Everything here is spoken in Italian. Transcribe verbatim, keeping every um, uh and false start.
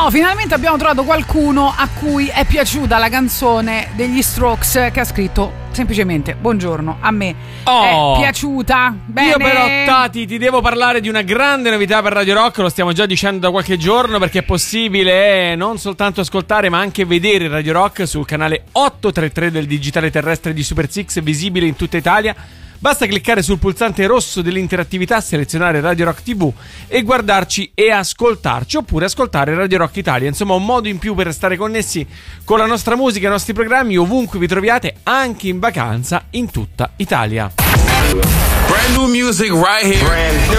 No, finalmente abbiamo trovato qualcuno a cui è piaciuta la canzone degli Strokes, che ha scritto semplicemente buongiorno, a me oh, è piaciuta. Bene. Io però, Tati, ti devo parlare di una grande novità per Radio Rock. Lo stiamo già dicendo da qualche giorno, perché è possibile eh, non soltanto ascoltare ma anche vedere Radio Rock sul canale ottocentotrentatré del digitale terrestre di Super Six, visibile in tutta Italia. Basta cliccare sul pulsante rosso dell'interattività, selezionare Radio Rock tivù e guardarci e ascoltarci, oppure ascoltare Radio Rock Italia. Insomma, un modo in più per restare connessi con la nostra musica e i nostri programmi ovunque vi troviate, anche in vacanza in tutta Italia. Brand new music right here. Brand